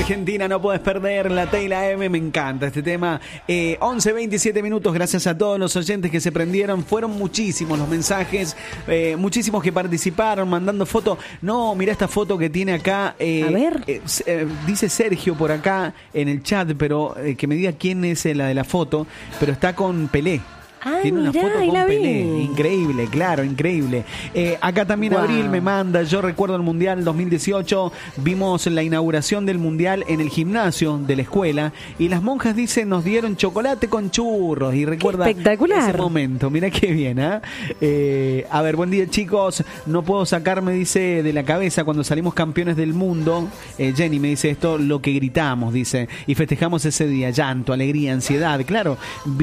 Argentina, no puedes perder la T y la M, me encanta este tema. 11:27 minutos, gracias a todos los oyentes que se prendieron. Fueron muchísimos los mensajes, muchísimos que participaron, mandando fotos. No, mira esta foto que tiene acá. A ver. Dice Sergio por acá en el chat, pero que me diga quién es la de la foto, pero está con Pelé. Tiene una foto con Pelé, increíble, claro, increíble. Acá también Abril me manda, yo recuerdo el Mundial 2018, vimos la inauguración del Mundial en el gimnasio de la escuela y las monjas dicen nos dieron chocolate con churros y recuerda ese momento, mira qué bien, a ver, buen día chicos, no puedo sacarme, dice, de la cabeza cuando salimos campeones del mundo, Jenny me dice esto, lo que gritamos, dice, y festejamos ese día, llanto, alegría, ansiedad, claro,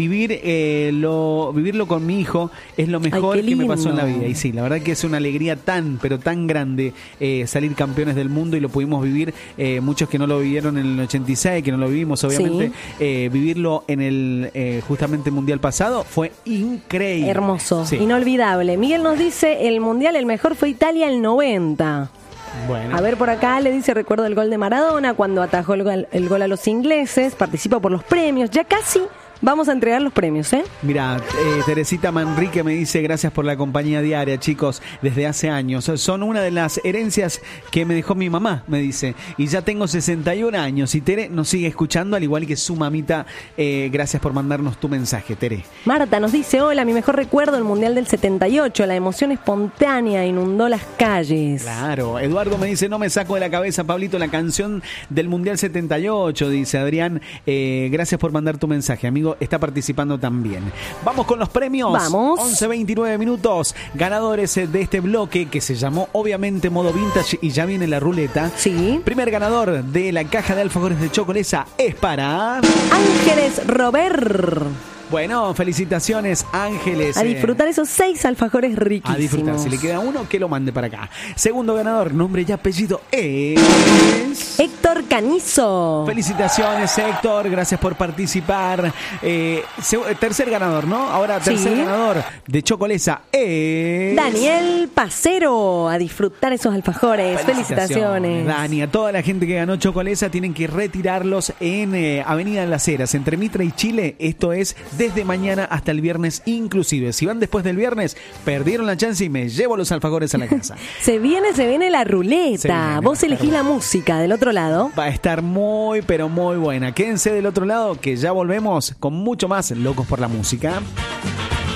vivirlo con mi hijo es lo mejor que me pasó en la vida. Y sí, la verdad que es una alegría pero tan grande salir campeones del mundo y lo pudimos vivir, muchos que no lo vivieron en el 86, que no lo vivimos obviamente, vivirlo en el justamente Mundial pasado fue increíble. Hermoso, sí. Inolvidable. Miguel nos dice, el Mundial el mejor fue Italia el 90. Bueno. A ver, por acá le dice, recuerdo el gol de Maradona cuando atajó el gol a los ingleses, participa por los premios, ya casi vamos a entregar los premios, Mira, Teresita Manrique me dice, gracias por la compañía diaria, chicos, desde hace años. Son una de las herencias que me dejó mi mamá, me dice. Y ya tengo 61 años y Tere nos sigue escuchando, al igual que su mamita. Gracias por mandarnos tu mensaje, Tere. Marta nos dice, hola, mi mejor recuerdo el Mundial del 78, la emoción espontánea inundó las calles. Claro, Eduardo me dice, no me saco de la cabeza, Pablito, la canción del Mundial 78, dice Adrián. Gracias por mandar tu mensaje, amigo. Está participando también. Vamos con los premios. Vamos. 11:29 minutos. Ganadores de este bloque que se llamó obviamente Modo Vintage y ya viene la ruleta. Sí. Primer ganador de la caja de alfajores de Chocolesa es para Ángeles Robert. Bueno, felicitaciones, Ángeles. A disfrutar esos 6 alfajores riquísimos. A disfrutar. Si le queda uno, que lo mande para acá. Segundo ganador, nombre y apellido es Héctor Canizo. Felicitaciones, Héctor. Gracias por participar. Tercer ganador, ¿no? Ahora, tercer ganador de Chocolesa es Daniel Pacero. A disfrutar esos alfajores. Felicitaciones. Dani, a toda la gente que ganó Chocolesa tienen que retirarlos en Avenida Las Heras, entre Mitra y Chile. Esto es desde mañana hasta el viernes inclusive. Si van después del viernes, perdieron la chance y me llevo los alfajores a la casa. se viene la ruleta. Vos elegís la música del otro lado. Va a estar muy, pero muy buena. Quédense del otro lado que ya volvemos con mucho más Locos por la Música.